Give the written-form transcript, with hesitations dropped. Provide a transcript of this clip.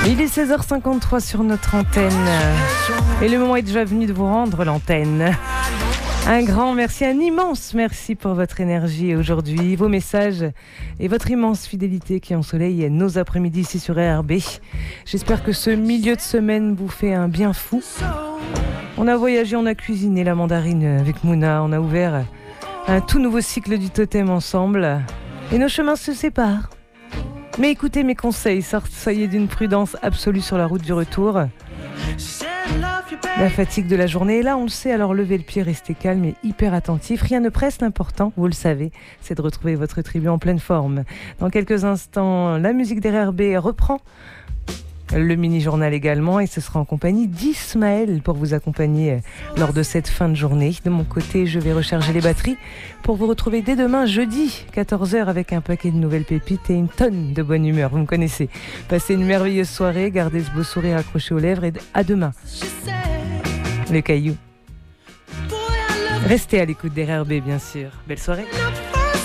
Il est 16h53 sur notre antenne et le moment est déjà venu de vous rendre l'antenne. Un grand merci, un immense merci pour votre énergie aujourd'hui, vos messages et votre immense fidélité qui ensoleille nos après-midi ici sur RRB. J'espère que ce milieu de semaine vous fait un bien fou. On a voyagé, on a cuisiné la mandarine avec Mouna, on a ouvert un tout nouveau cycle du totem ensemble et nos chemins se séparent. Mais écoutez mes conseils, soyez d'une prudence absolue sur la route du retour. La fatigue de la journée est là, on le sait, alors levez le pied, restez calme et hyper attentif. Rien ne presse, l'important, vous le savez, c'est de retrouver votre tribu en pleine forme. Dans quelques instants, la musique d'RRB reprend. Le mini-journal également, et ce sera en compagnie d'Ismaël pour vous accompagner lors de cette fin de journée. De mon côté, je vais recharger les batteries pour vous retrouver dès demain, jeudi, 14h, avec un paquet de nouvelles pépites et une tonne de bonne humeur. Vous me connaissez. Passez une merveilleuse soirée, gardez ce beau sourire accroché aux lèvres et à demain. Le Caillou. Restez à l'écoute d'RRB, bien sûr. Belle soirée.